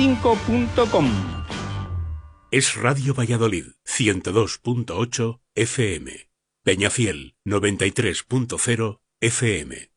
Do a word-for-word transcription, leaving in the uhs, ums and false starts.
cinco punto com. Es Radio Valladolid, ciento dos punto ocho F M. Peñafiel, noventa y tres punto cero F M.